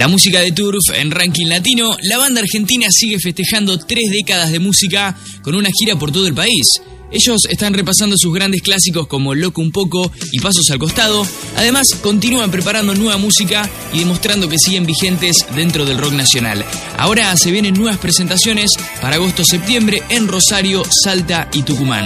La música de Turf en ranking latino, la banda argentina sigue festejando 3 décadas de música con una gira por todo el país. Ellos están repasando sus grandes clásicos como Loco un poco y Pasos al costado. Además, continúan preparando nueva música y demostrando que siguen vigentes dentro del rock nacional. Ahora se vienen nuevas presentaciones para agosto-septiembre en Rosario, Salta y Tucumán.